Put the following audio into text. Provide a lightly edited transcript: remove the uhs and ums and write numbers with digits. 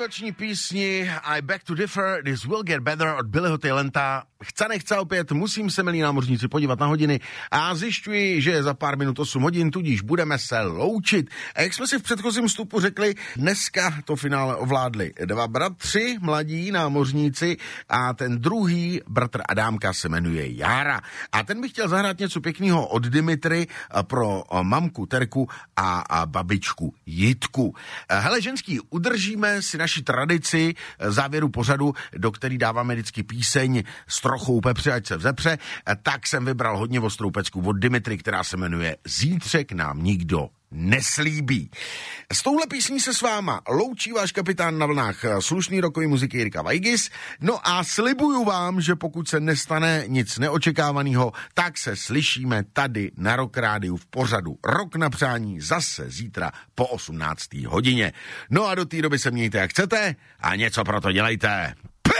motivační písni I Beg to Differ, This Will Get Better od Billyho Talenta. Chce nechce opět, musím se, milí námořníci, podívat na hodiny a zjišťuji, že je za pár minut 8 hodin, tudíž budeme se loučit. A jak jsme si v předchozím vstupu řekli, dneska to finále ovládli dva bratři, mladí námořníci, a ten druhý bratr Adámka se jmenuje Jára. A ten by chtěl zahrát něco pěkného od Dimitry pro mamku Terku a babičku Jitku. Hele, ženský, udržíme si naši tradici závěru pořadu, do který dáváme vždycky píseň s trochou pepře, ať se vzepře, tak jsem vybral hodně ostrou pecku od Dimitry, která se jmenuje Zítřek nám nikdo neslíbí. S touhle písní se s váma loučí váš kapitán na vlnách slušný rockový muziky Jirka Vajgis. No a slibuju vám, že pokud se nestane nic neočekávaného, tak se slyšíme tady na Rock Rádiu v pořadu Rok na přání zase zítra po 18. hodině. No a do té doby se mějte jak chcete a něco pro to dělejte.